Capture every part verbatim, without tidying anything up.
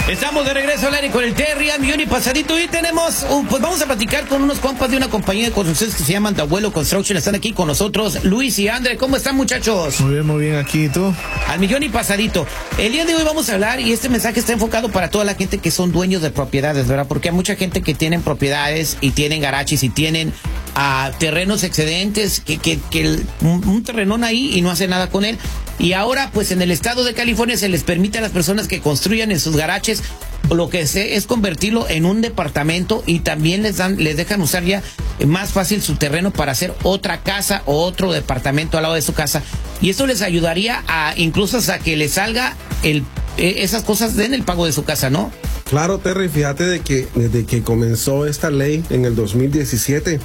Estamos de regreso al aire con el Terry, al millón y pasadito, y tenemos, uh, pues vamos a platicar con unos compas de una compañía de construcciones que se llaman Abuelo Construction. Están aquí con nosotros Luis y André. ¿Cómo están, muchachos? Muy bien, muy bien, aquí, ¿y tú? Al millón y pasadito. El día de hoy vamos a hablar, y este mensaje está enfocado para toda la gente que son dueños de propiedades, ¿verdad? Porque hay mucha gente que tienen propiedades y tienen garajes y tienen uh, terrenos excedentes, que, que, que el, un, un terrenón ahí y no hace nada con él. Y ahora, pues en el estado de California se les permite a las personas que construyan en sus garajes, lo que sé es convertirlo en un departamento, y también les dan, les dejan usar ya más fácil su terreno para hacer otra casa o otro departamento al lado de su casa. Y esto les ayudaría a incluso hasta que les salga el, esas cosas en el pago de su casa, ¿no? Claro, Terry, fíjate de que desde que comenzó esta ley en el dos mil diecisiete,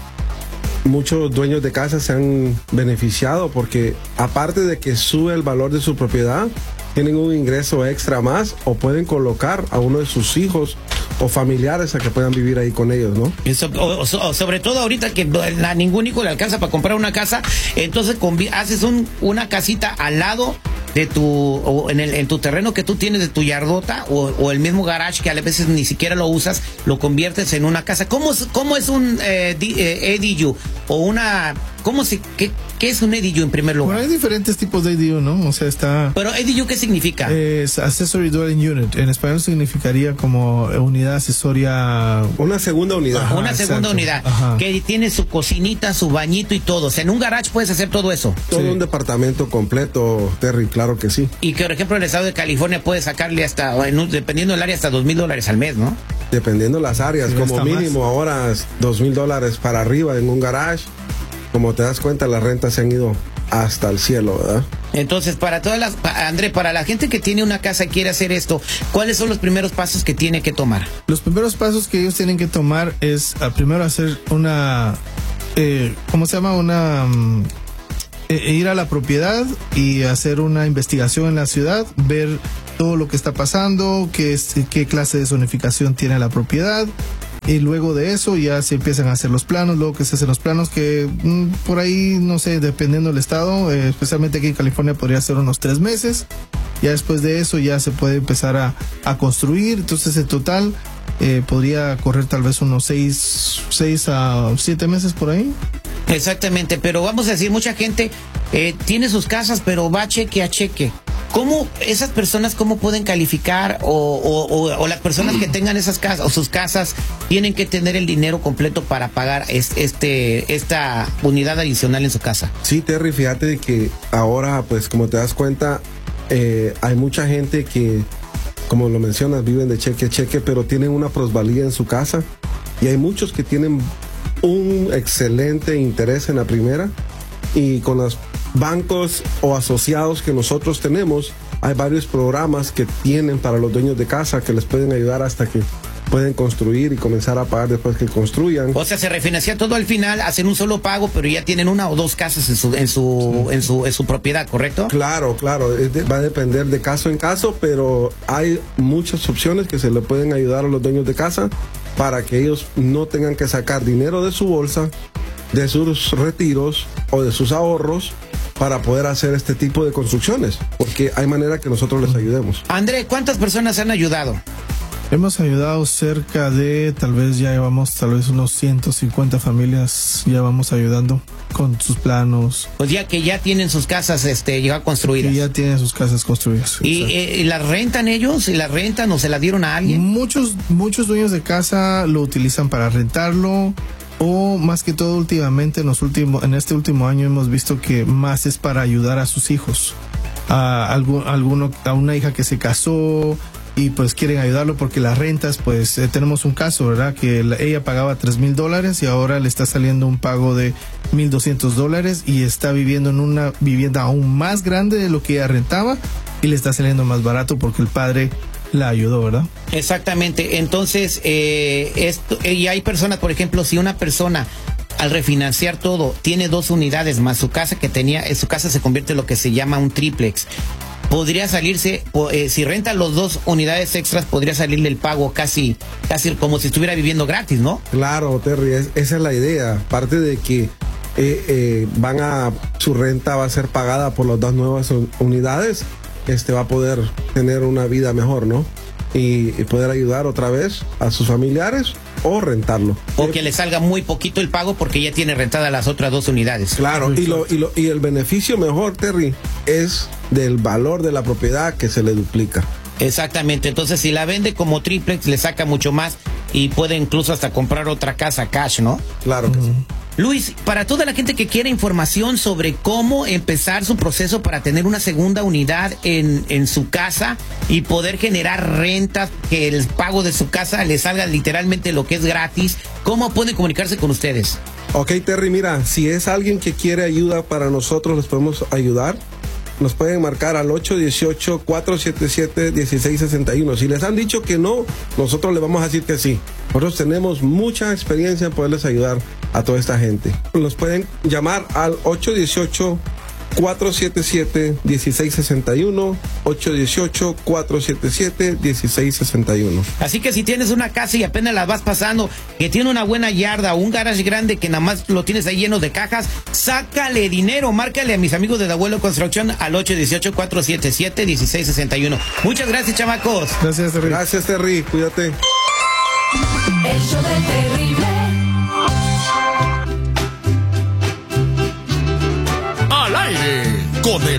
muchos dueños de casa se han beneficiado porque aparte de que sube el valor de su propiedad, tienen un ingreso extra más o pueden colocar a uno de sus hijos o familiares a que puedan vivir ahí con ellos, ¿no? Eso, o, o, sobre todo ahorita que a ningún hijo le alcanza para comprar una casa, entonces haces un, una casita al lado de tu, o en, el, en tu terreno que tú tienes de tu yardota, o, o el mismo garage que a veces ni siquiera lo usas, lo conviertes en una casa. ¿Cómo es, cómo es un eh, eh, A D U? O una, ¿cómo se, qué, qué es un A D U en primer lugar? Bueno, hay diferentes tipos de A D U, ¿no? O sea, está... Pero A D U, ¿qué significa? Es Accessory Dwelling Unit. En español significaría como unidad accesoria... Una segunda unidad. Ajá, una segunda exacto. unidad. Ajá. Que tiene su cocinita, su bañito y todo. O sea, en un garage puedes hacer todo eso. Todo sí. Un departamento completo, Terry, claro que sí. Y que, por ejemplo, en el estado de California puedes sacarle hasta, en un, dependiendo del área, hasta dos mil dólares al mes, ¿no? Dependiendo las áreas, sí, como mínimo más. Ahora dos mil dólares para arriba en un garage. Como te das cuenta, las rentas se han ido hasta el cielo, ¿verdad? Entonces, para todas las, André, para la gente que tiene una casa y quiere hacer esto, ¿cuáles son los primeros pasos que tiene que tomar? Los primeros pasos que ellos tienen que tomar es uh, primero hacer una, eh, ¿cómo se llama? Una... Um, eh, ir a la propiedad y hacer una investigación en la ciudad, ver todo lo que está pasando, qué, es, qué clase de zonificación tiene la propiedad. Y luego de eso ya se empiezan a hacer los planos, luego que se hacen los planos que mmm, por ahí, no sé, dependiendo del estado, eh, especialmente aquí en California podría ser unos tres meses. Ya después de eso ya se puede empezar a, a construir, entonces en total eh, podría correr tal vez unos seis, seis a siete meses por ahí. Exactamente, pero vamos a decir, mucha gente eh, tiene sus casas, pero va cheque a cheque. ¿Cómo esas personas cómo pueden calificar o, o, o, o las personas que tengan esas casas o sus casas tienen que tener el dinero completo para pagar este, este esta unidad adicional en su casa? Sí, Terry, fíjate que ahora, pues como te das cuenta, eh, hay mucha gente que, como lo mencionas, viven de cheque a cheque, pero tienen una plusvalía en su casa, y hay muchos que tienen un excelente interés en la primera, y con los bancos o asociados que nosotros tenemos, hay varios programas que tienen para los dueños de casa que les pueden ayudar hasta que pueden construir y comenzar a pagar después que construyan. O sea, se refinancia todo al final, hacen un solo pago, pero ya tienen una o dos casas en su en su sí. en su en su propiedad, ¿correcto? Claro, claro, de, va a depender de caso en caso, pero hay muchas opciones que se le pueden ayudar a los dueños de casa para que ellos no tengan que sacar dinero de su bolsa, de sus retiros o de sus ahorros para poder hacer este tipo de construcciones, porque hay manera que nosotros les ayudemos. André, ¿cuántas personas han ayudado? Hemos ayudado cerca de, tal vez ya llevamos tal vez unos ciento cincuenta familias, ya vamos ayudando con sus planos. Pues ya que ya tienen sus casas este, ya construidas. Y ya tienen sus casas construidas. ¿Y eh, las rentan ellos? ¿Y las rentan o se las dieron a alguien? Muchos, muchos dueños de casa lo utilizan para rentarlo. O más que todo últimamente en, los últimos, en este último año hemos visto que más es para ayudar a sus hijos. A, algún, alguno, a una hija que se casó y pues quieren ayudarlo porque las rentas, pues eh, tenemos un caso, ¿verdad? Que la, ella pagaba tres mil dólares y ahora le está saliendo un pago de mil doscientos dólares y está viviendo en una vivienda aún más grande de lo que ella rentaba y le está saliendo más barato porque el padre la ayudó, ¿verdad? Exactamente. Entonces, eh, esto, y hay personas, por ejemplo, si una persona al refinanciar todo tiene dos unidades más su casa que tenía, en su casa se convierte en lo que se llama un triplex. Podría salirse, eh, si renta los dos unidades extras, podría salirle el pago casi, casi como si estuviera viviendo gratis, ¿no? Claro, Terry, es, esa es la idea. Aparte de que eh, eh, van a, su renta va a ser pagada por las dos nuevas unidades, este va a poder tener una vida mejor, ¿no? y, y poder ayudar otra vez a sus familiares o rentarlo. O que le salga muy poquito el pago porque ya tiene rentadas las otras dos unidades. Claro, y, lo, y, lo, y el beneficio mejor, Terry, es del valor de la propiedad que se le duplica. Exactamente, entonces si la vende como triplex le saca mucho más y puede incluso hasta comprar otra casa cash, ¿no? Claro que uh-huh. sí. Luis, para toda la gente que quiere información sobre cómo empezar su proceso para tener una segunda unidad en, en su casa y poder generar rentas, que el pago de su casa le salga literalmente lo que es gratis, ¿cómo pueden comunicarse con ustedes? Ok, Terry, mira, si es alguien que quiere ayuda para nosotros, les podemos ayudar. Nos pueden marcar al ocho uno ocho, cuatro siete siete, uno seis seis uno. Si les han dicho que no, nosotros les vamos a decir que sí. Nosotros tenemos mucha experiencia en poderles ayudar a toda esta gente. Nos pueden llamar al ocho uno ocho, cuatro siete siete, uno seis seis uno, ocho uno ocho, cuatro siete siete, uno seis seis uno. Así que si tienes una casa y apenas la vas pasando, que tiene una buena yarda o un garage grande que nada más lo tienes ahí lleno de cajas, sácale dinero, márcale a mis amigos de The Abuelo Construction al ocho uno ocho, cuatro siete siete, uno seis seis uno. Muchas gracias, chamacos. Gracias, Terry. Gracias, Terry. Cuídate. El show del terrible. Al aire con el